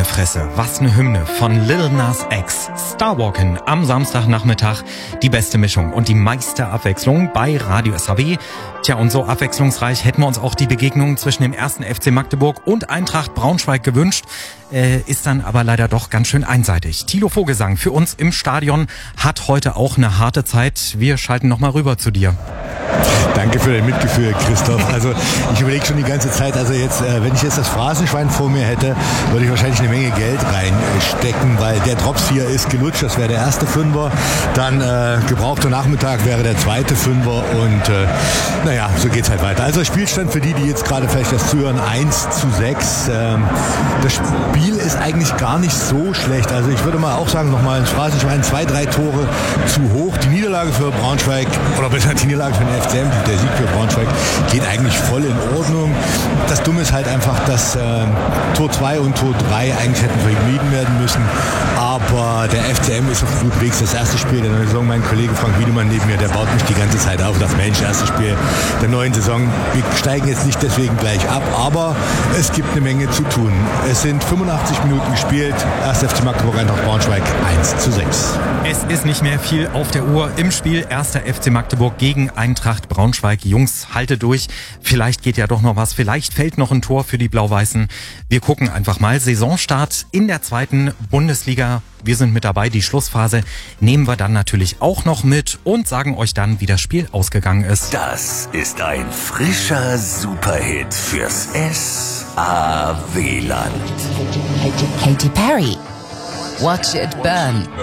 Fresse, was ne Hymne von Lil Nas X. Starwalkin am Samstagnachmittag. Die beste Mischung und die meiste Abwechslung bei Radio SAW. Tja, und so abwechslungsreich hätten wir uns auch die Begegnung zwischen dem 1. FC Magdeburg und Eintracht Braunschweig gewünscht. Ist dann aber leider doch ganz schön einseitig. Thilo Vogelsang für uns im Stadion hat heute auch eine harte Zeit. Wir schalten nochmal rüber zu dir. Danke für dein Mitgefühl, Christoph. Also ich überlege schon die ganze Zeit, also jetzt, wenn ich jetzt das Phrasenschwein vor mir hätte, würde ich wahrscheinlich eine Menge Geld reinstecken, weil der Drops hier ist gelutscht, das wäre der erste Fünfer, dann gebrauchter Nachmittag wäre der zweite Fünfer und naja, so geht's halt weiter. Also Spielstand für die jetzt gerade vielleicht das zuhören, 1:6. Das Spiel ist eigentlich gar nicht so schlecht. Also ich würde mal auch sagen, nochmal ins Phrasenschwein, 2-3 Tore zu hoch. Die Niederlage für Braunschweig, oder besser die Niederlage für den FCM, der Sieg für Braunschweig, geht eigentlich voll in Ordnung. Das Dumme ist halt einfach, dass Tor 2 und Tor 3 eigentlich hätten vermieden werden müssen. Aber der FCM ist auf gut Weg. Das erste Spiel der neuen Saison. Mein Kollege Frank Wiedemann neben mir, der baut mich die ganze Zeit auf. Das Mensch, erstes Spiel der neuen Saison. Wir steigen jetzt nicht deswegen gleich ab, aber es gibt eine Menge zu tun. Es sind 85 Minuten gespielt. 1. FC Magdeburg, Eintracht Braunschweig 1:6. Es ist nicht mehr viel auf der Uhr im Spiel. 1. FC Magdeburg gegen Eintracht Braunschweig. Jungs, haltet durch. Vielleicht geht ja doch noch was. Vielleicht fällt noch ein Tor für die Blau-Weißen. Wir gucken einfach mal. Saisonstart in der 2. Bundesliga. Wir sind mit dabei. Die Schlussphase nehmen wir dann natürlich auch noch mit und sagen euch dann, wie das Spiel ausgegangen ist. Das ist ein frischer Superhit fürs SAW-Land. Katy Perry. Watch it burn.